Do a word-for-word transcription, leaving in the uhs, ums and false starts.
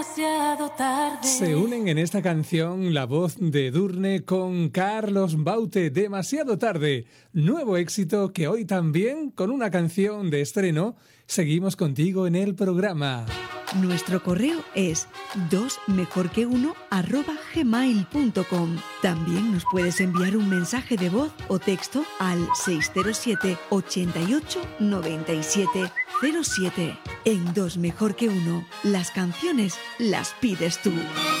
Se unen en esta canción la voz de Edurne con Carlos Baute, Demasiado tarde. Nuevo éxito que hoy también, con una canción de estreno, seguimos contigo en el programa. Nuestro correo es dos mejor que uno arroba gmail punto com. También nos puedes enviar un mensaje de voz o texto al seis cero siete, ochenta y ocho, noventa y siete cero siete. En Dos Mejor que Uno, las canciones las pides tú.